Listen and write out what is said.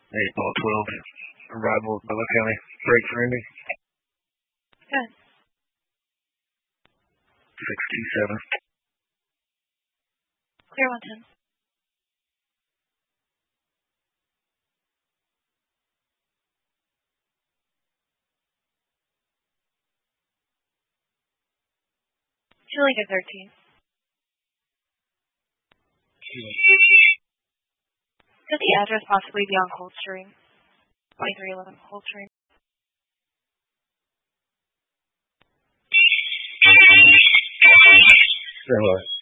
8 ball 12. Arrival at Bella County. Break for Indy. Good. 627. Clear 110. Julie to 13. Could the address possibly be on Coldstream? 2311 Coldstream. Stand by.